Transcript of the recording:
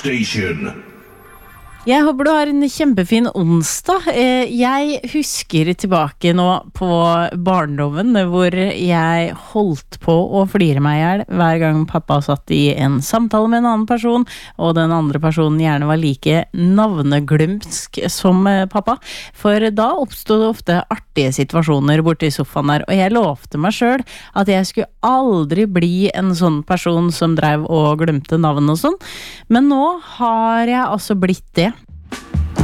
station. Jeg håper du har en kjempefin onsdag. Jeg husker tilbake nå på barndommen hvor jeg holdt på å flire meg ihjel hver gang pappa satt i en samtale med en annen person, og den andre personen gjerne var like navneglømsk som pappa. For da oppstod det ofte artige situasjoner borte i sofaen der, og jeg lovte meg selv at jeg skulle aldri bli en sånn person som drev og glemte navn og sånn. Men nå har jeg altså blitt det.